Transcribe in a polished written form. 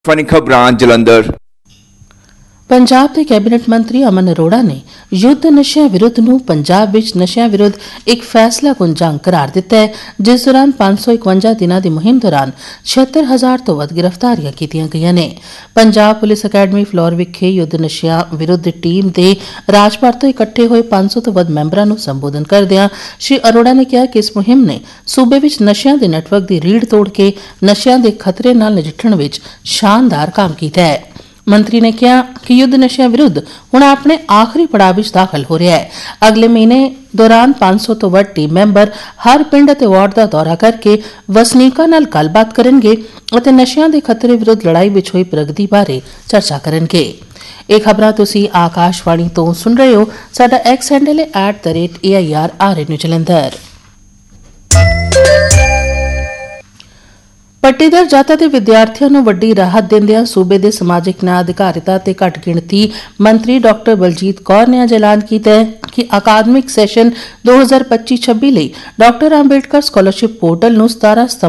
Funny ਖਬਰਾਂ ਜਲੰਧਰ। ਪੰਜਾਬ ਦੇ cabinet ਮੰਤਰੀ ਅਮਨ ਅਰੋੜਾ ਨੇ ਯੁੱਧ ਨਸ਼ਿਆਂ ਵਿਰੁੱਧ ਨੂੰ ਪੰਜਾਬ ਵਿੱਚ ਨਸ਼ਿਆਂ ਵਿਰੁੱਧ ਇੱਕ ਫੈਸਲਾਕੁਨ ਜੰਗ ਕਰਾਰ ਦਿੱਤਾ ਹੈ, ਜਿਸ ਦੌਰਾਨ 551 ਦਿਨਾਂ ਦੀ ਮੁਹਿੰਮ ਦੌਰਾਨ 76,000 ਤੋਂ ਵੱਧ ਗ੍ਰਿਫਤਾਰੀਆਂ ਕੀਤੀਆਂ ਗਈਆਂ ਨੇ। ਪੰਜਾਬ ਪੁਲਿਸ ਅਕੈਡਮੀ ਫਲੋਰ ਵਿਖੇ ਯੁੱਧ ਨਸ਼ਿਆਂ ਵਿਰੁੱਧ ਟੀਮ ਦੇ ਰਾਜਭਰ ਤੋਂ ਇਕੱਠੇ ਹੋਏ 500 ਤੋਂ ਵੱਧ ਮੈਂਬਰਾਂ ਨੂੰ ਸੰਬੋਧਨ ਕਰਦਿਆਂ ਸ਼੍ਰੀ ਅਰੋੜਾ ਨੇ ਕਿਹਾ ਕਿ ਇਸ ਮੁਹਿੰਮ ਨੇ ਸੂਬੇ ਵਿੱਚ ਨਸ਼ਿਆਂ ਦੇ ਨੈਟਵਰਕ ਦੀ ਰੀੜ ਤੋੜ ਕੇ ਨਸ਼ਿਆਂ ਦੇ ਖਤਰੇ ਨਾਲ ਨਜਿੱਠਣ ਵਿੱਚ ਸ਼ਾਨਦਾਰ ਕੰਮ ਕੀਤਾ ਹੈ। ਮੰਤਰੀ ਨੇ ਕਿਹਾ ਕਿ ਯੁੱਧ ਨਸ਼ਿਆਂ ਵਿਰੁੱਧ ਹੁਣ ਆਪਣੇ ਆਖਰੀ ਪੜਾਅ ਵਿੱਚ ਦਾਖਲ ਹੋ ਰਿਹਾ ਹੈ। ਅਗਲੇ ਮਹੀਨੇ ਦੌਰਾਨ 500 ਤੋਂ ਵੱਧ ਟੀਮ ਮੈਂਬਰ ਹਰ ਪਿੰਡ ਅਤੇ ਵਾਰਡ ਦਾ ਦੌਰਾ ਕਰਕੇ ਵਸਨੀਕਾਂ ਨਾਲ ਗੱਲਬਾਤ ਕਰਨਗੇ ਅਤੇ ਨਸ਼ਿਆਂ ਦੇ ਖਤਰੇ ਵਿਰੁੱਧ ਲੜਾਈ ਵਿੱਚ ਹੋਈ ਪ੍ਰਗਤੀ ਬਾਰੇ ਚਰਚਾ ਕਰਨਗੇ। ਇਹ ਖਬਰਾਂ ਤੁਸੀਂ ਆਕਾਸ਼ਵਾਣੀ ਤੋਂ ਸੁਣ ਰਹੇ ਹੋ। ਸਾਡਾ ਐਕਸ ਹੈਂਡਲ ਹੈ @AIRRN ਜਲੰਧਰ। ਪੱਟੀਦਾਰ ਜਾਤਾਂ ਦੇ ਵਿਦਿਆਰਥੀਆਂ ਨੂੰ ਵੱਡੀ ਰਾਹਤ ਦਿੰਦਿਆਂ ਸੂਬੇ ਦੇ ਸਮਾਜਿਕ ਨਿਆਂ ਅਧਿਕਾਰਿਤਾ ਤੇ ਘੱਟ ਗਿਣਤੀ ਮੰਤਰੀ ਡਾ. ਬਲਜੀਤ ਕੌਰ ਨੇ ਅੱਜ ਐਲਾਨ ਕੀਤਾ ਹੈ ਕਿ ਅਕਾਦਮਿਕ ਸੈਸ਼ਨ 2025-26 ਲਈ ਡਾ. ਅੰਬੇਡਕਰ ਸਕਾਲਰਸ਼ਿਪ ਪੋਰਟਲ ਨੂੰ 17